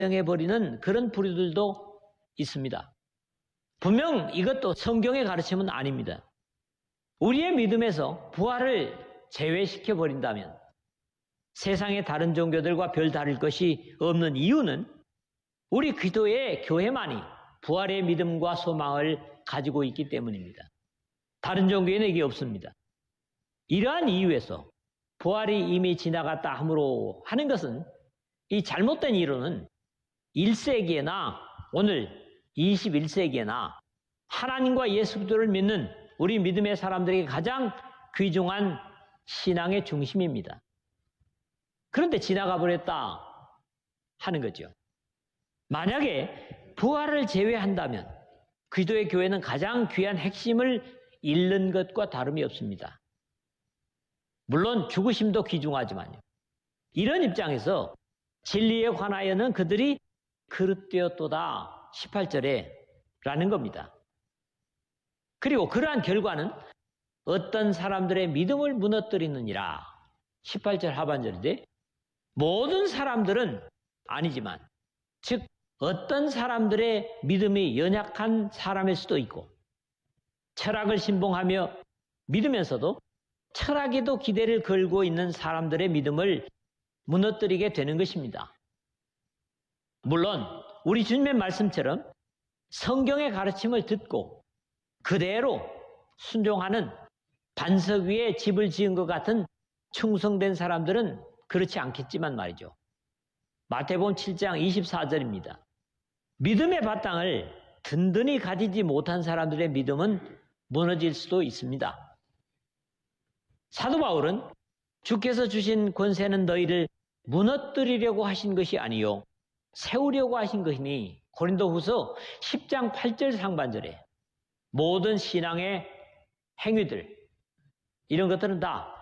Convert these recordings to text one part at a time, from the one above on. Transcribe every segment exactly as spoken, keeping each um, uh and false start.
해버리는 그런 부류들도 있습니다. 분명 이것도 성경의 가르침은 아닙니다. 우리의 믿음에서 부활을 제외시켜버린다면 세상의 다른 종교들과 별 다를 것이 없는 이유는 우리 기도의 교회만이 부활의 믿음과 소망을 가지고 있기 때문입니다. 다른 종교에는 이게 없습니다. 이러한 이유에서 부활이 이미 지나갔다 함으로 하는 것은 이 잘못된 이론은 일 세기에나 오늘 이십일 세기에나 하나님과 예수 그리스도를 믿는 우리 믿음의 사람들에게 가장 귀중한 신앙의 중심입니다. 그런데 지나가 버렸다 하는 거죠. 만약에 부활을 제외한다면 그리스도의 교회는 가장 귀한 핵심을 잃는 것과 다름이 없습니다. 물론 죽으심도 귀중하지만요. 이런 입장에서 진리에 관하여는 그들이 그릇되었도다 십팔 절에 라는 겁니다. 그리고 그러한 결과는 어떤 사람들의 믿음을 무너뜨리느니라 십팔 절 하반절인데 모든 사람들은 아니지만 즉 어떤 사람들의 믿음이 연약한 사람일 수도 있고 철학을 신봉하며 믿으면서도 철학에도 기대를 걸고 있는 사람들의 믿음을 무너뜨리게 되는 것입니다. 물론 우리 주님의 말씀처럼 성경의 가르침을 듣고 그대로 순종하는 반석 위에 집을 지은 것 같은 충성된 사람들은 그렇지 않겠지만 말이죠. 마태복음 칠 장 이십사 절입니다. 믿음의 바탕을 든든히 가지지 못한 사람들의 믿음은 무너질 수도 있습니다. 사도 바울은 주께서 주신 권세는 너희를 무너뜨리려고 하신 것이 아니요 세우려고 하신 것이니 고린도후서 십 장 팔 절 상반절에 모든 신앙의 행위들 이런 것들은 다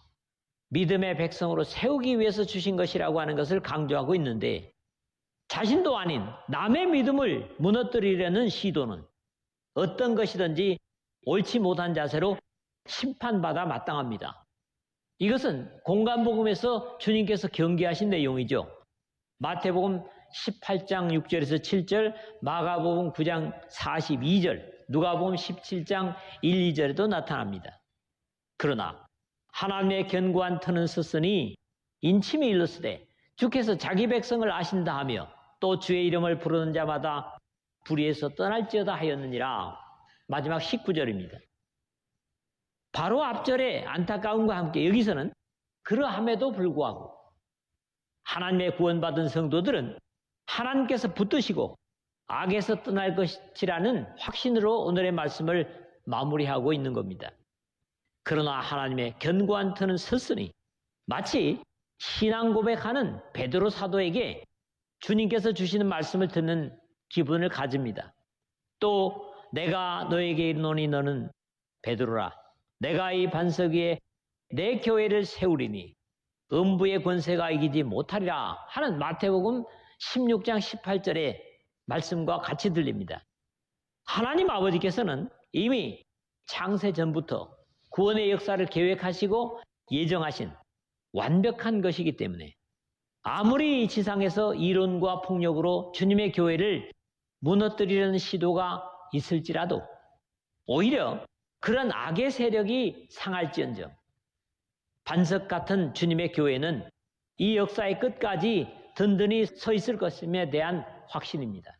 믿음의 백성으로 세우기 위해서 주신 것이라고 하는 것을 강조하고 있는데 자신도 아닌 남의 믿음을 무너뜨리려는 시도는 어떤 것이든지 옳지 못한 자세로 심판받아 마땅합니다. 이것은 공간복음에서 주님께서 경계하신 내용이죠. 마태복음 십팔 장 육 절에서 칠 절, 마가복음 구 장 사십이 절, 누가복음 십칠 장 일, 이 절에도 나타납니다. 그러나 하나님의 견고한 터는 섰으니 인침이 일렀으되 주께서 자기 백성을 아신다 하며 또 주의 이름을 부르는 자마다 불의에서 떠날지어다 하였느니라. 마지막 십구 절입니다. 바로 앞절의 안타까움과 함께 여기서는 그러함에도 불구하고 하나님의 구원받은 성도들은 하나님께서 붙드시고 악에서 떠날 것이라는 확신으로 오늘의 말씀을 마무리하고 있는 겁니다. 그러나 하나님의 견고한 터는 섰으니 마치 신앙 고백하는 베드로 사도에게 주님께서 주시는 말씀을 듣는 기분을 가집니다. 또 내가 너에게 이르노니 너는 베드로라 내가 이 반석 위에 내 교회를 세우리니 음부의 권세가 이기지 못하리라 하는 마태복음 십육 장 십팔 절의 말씀과 같이 들립니다. 하나님 아버지께서는 이미 창세 전부터 구원의 역사를 계획하시고 예정하신 완벽한 것이기 때문에 아무리 지상에서 이론과 폭력으로 주님의 교회를 무너뜨리려는 시도가 있을지라도 오히려 그런 악의 세력이 상할지언정 반석 같은 주님의 교회는 이 역사의 끝까지 든든히 서 있을 것임에 대한 확신입니다.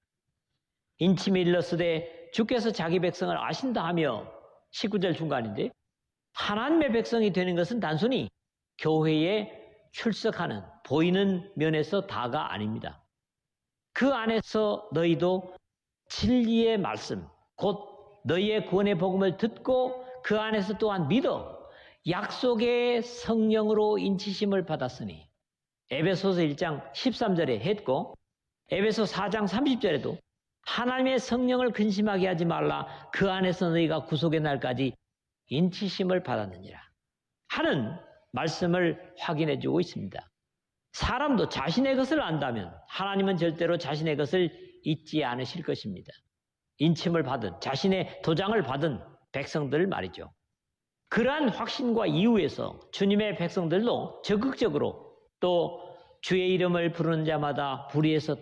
인침이 일렀으되 주께서 자기 백성을 아신다 하며 십구 절 중간인데 하나님의 백성이 되는 것은 단순히 교회에 출석하는 보이는 면에서 다가 아닙니다. 그 안에서 너희도 진리의 말씀 곧 너희의 구원의 복음을 듣고 그 안에서 또한 믿어 약속의 성령으로 인치심을 받았으니 에베소서 일 장 십삼 절에 했고 에베소 사 장 삼십 절에도 하나님의 성령을 근심하게 하지 말라 그 안에서 너희가 구속의 날까지 인치심을 받았느니라 하는 말씀을 확인해 주고 있습니다. 사람도 자신의 것을 안다면 하나님은 절대로 자신의 것을 잊지 않으실 것입니다. 인침을 받은 자신의 도장을 받은 백성들 말이죠. 그러한 확신과 이유에서 주님의 백성들도 적극적으로 또 주의 이름을 부르는 자마다 불의에서